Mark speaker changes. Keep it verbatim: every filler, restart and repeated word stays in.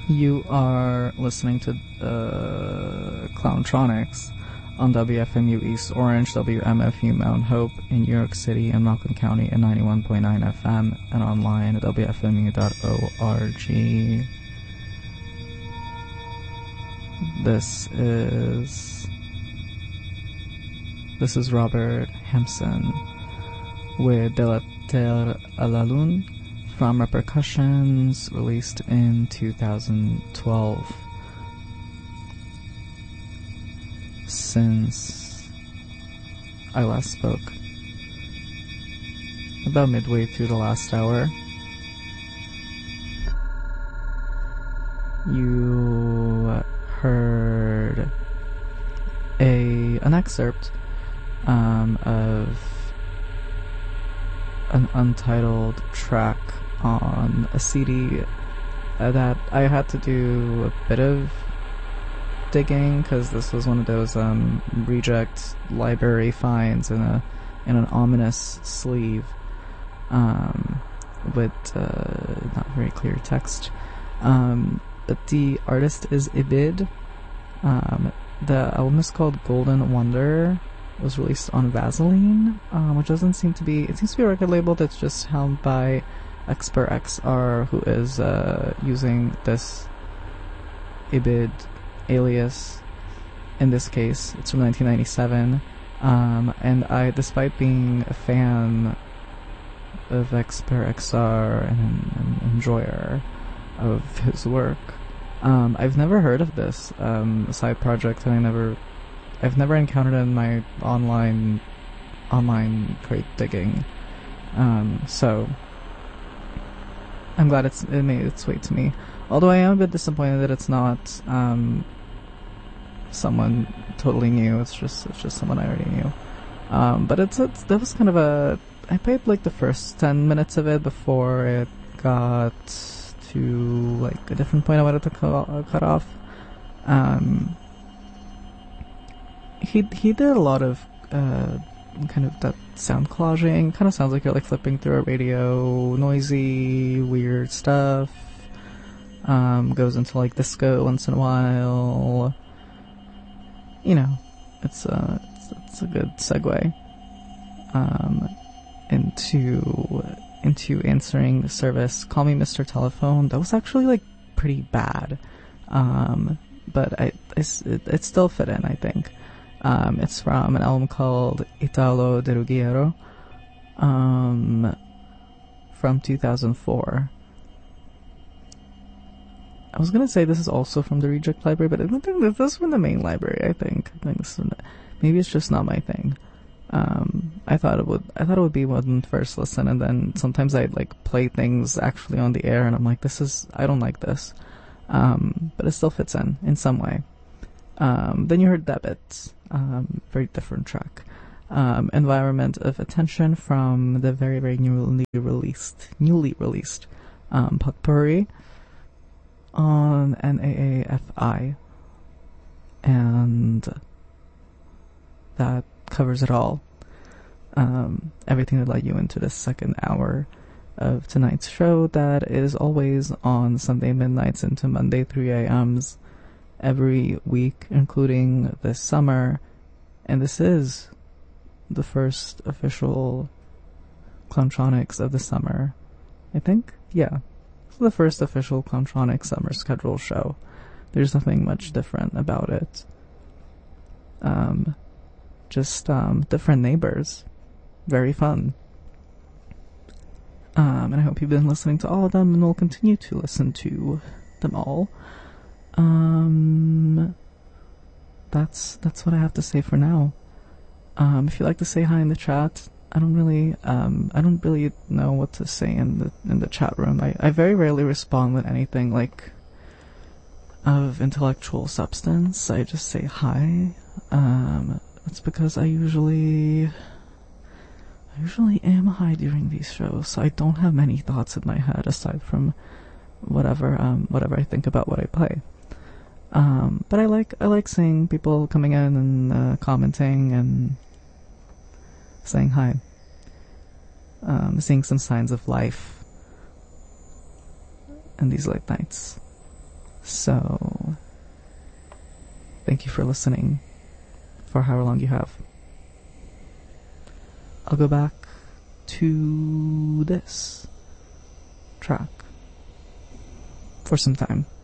Speaker 1: You are listening to uh, Clowntronics on W F M U East Orange, W M F U Mount Hope in New York City and Rockland County at ninety-one point nine F M and online at W F M U dot org. This is this is Robert Hampson with De la Terre à la Lune from Repercussions, released in two thousand twelve. Since I last spoke, about midway through the last hour, you heard a an excerpt um, of an untitled track on a C D uh, that I had to do a bit of digging, because this was one of those um, reject library finds in a in an ominous sleeve um, with uh, not very clear text. Um, but the artist is Ibid. Um, the album is called Golden Wonder. It was released on Vaseline, um, which doesn't seem to be... It seems to be a record label that's just held by Expert X R, who is uh, using this Ibid alias. In this case, it's from nineteen ninety-seven. Um, and I, despite being a fan of Expert X R and an enjoyer of his work, um, I've never heard of this um, side project, and I never... I've never encountered it in my online online crate digging, um, so I'm glad it's it made its way to me. Although I am a bit disappointed that it's not um, someone totally new. It's just it's just someone I already knew. Um, but it's, it's that was kind of a I played like the first ten minutes of it before it got to like a different point I wanted to cut, cut off. Um, He he did a lot of uh, kind of that sound collaging. Kind of sounds like you're like flipping through a radio, noisy, weird stuff. Um, goes into like disco once in a while. You know, it's a it's, it's a good segue um, into into answering the service. Call Me Mister Telephone. That was actually like pretty bad, um, but I, I it, it still fit in, I think. Um, it's from an album called Italo de Ruggiero, um, from two thousand four. I was gonna say this is also from the Reject Library, but I don't think this is from the main library. I think, I think this is from the, maybe it's just not my thing. Um, I thought it would, I thought it would be one first listen, and then sometimes I'd like play things actually on the air, and I'm like, this is, I don't like this, um, but it still fits in in some way. Um, then you heard Debits. Um, very different track. Um, Environment of Attention from the very, very newly released, newly released, um, Potpourri on N A A F I. And that covers it all. Um, everything that led you into the second hour of tonight's show that is always on Sunday midnights into Monday three a.m.s. every week, including this summer, and this is the first official Clowntronics of the summer, I think? Yeah. It's the first official Clowntronics summer schedule show. There's nothing much different about it. Um, just, um, different neighbors. Very fun. Um, and I hope you've been listening to all of them and will continue to listen to them all. Um, that's, that's what I have to say for now. Um, if you'd like to say hi in the chat, I don't really, um, I don't really know what to say in the, in the chat room. I, I very rarely respond with anything, like, of intellectual substance. I just say hi. Um, that's because I usually, I usually am high during these shows, so I don't have many thoughts in my head aside from whatever, um, whatever I think about what I play. Um, but I like, I like seeing people coming in and, uh, commenting and saying hi. Um, seeing some signs of life in these late nights. So, thank you for listening for however long you have. I'll go back to this track for some time.